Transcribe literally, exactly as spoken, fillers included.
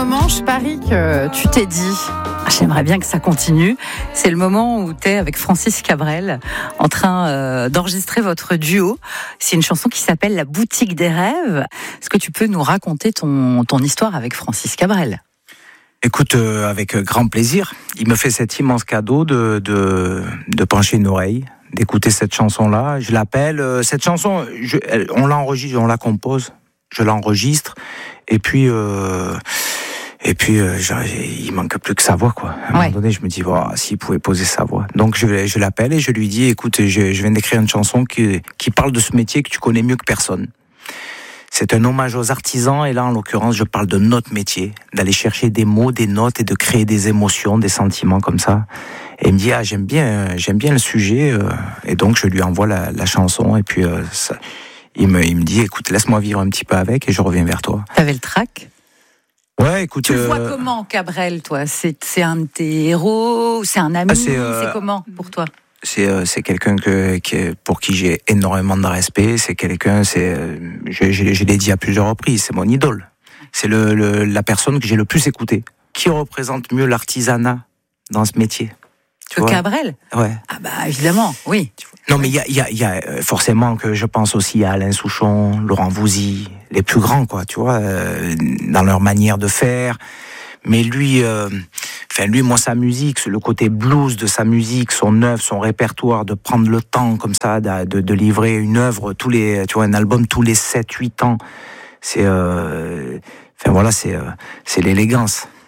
moment, je parie que tu t'es dit ah, j'aimerais bien que ça continue. C'est le moment où tu es avec Francis Cabrel en train euh, d'enregistrer votre duo. C'est une chanson qui s'appelle La Boutique des Rêves. Est-ce que tu peux nous raconter ton, ton histoire avec Francis Cabrel ? Écoute, euh, avec grand plaisir. Il me fait cet immense cadeau de, de, de pencher une oreille, d'écouter cette chanson-là. Je l'appelle. Euh, cette chanson, je, elle, on l'enregistre, on la compose. Je l'enregistre. Et puis... Euh, Et puis, euh, genre, il manque plus que sa voix, quoi. À un ouais. moment donné, je me dis, oh, s'il pouvait poser sa voix. Donc, je, je l'appelle et je lui dis, écoute, je, je viens d'écrire une chanson qui, qui parle de ce métier que tu connais mieux que personne. C'est un hommage aux artisans et là, en l'occurrence, je parle de notre métier, d'aller chercher des mots, des notes et de créer des émotions, des sentiments comme ça. Et il me dit, ah, j'aime bien, j'aime bien le sujet. Euh, et donc, je lui envoie la, la chanson et puis, euh, ça, il me, il me dit, écoute, laisse-moi vivre un petit peu avec et je reviens vers toi. T'avais le trac ? Ouais, écoute. Tu le euh... vois comment, Cabrel, toi ? C'est, c'est un de tes héros ? C'est un ami ? Ah, c'est, euh... c'est comment pour toi ? C'est, euh, c'est quelqu'un que, que, pour qui j'ai énormément de respect. C'est quelqu'un, c'est, euh, je, je, je l'ai dit à plusieurs reprises, c'est mon idole. C'est le, le, la personne que j'ai le plus écoutée. Qui représente mieux l'artisanat dans ce métier ? Tu que vois ? Cabrel ? Ouais. Ah bah évidemment, oui. Non, mais il y a, y a, y a forcément que je pense aussi à Alain Souchon, Laurent Voulzy, les plus grands, quoi, tu vois, euh, dans leur manière de faire. Mais lui, euh, enfin lui, moi, sa musique, le côté blues de sa musique, son œuvre, son répertoire, de prendre le temps comme ça, de, de, de livrer une œuvre tous les, tu vois, un album tous les sept huit ans, c'est, euh, enfin voilà, c'est, euh, c'est l'élégance.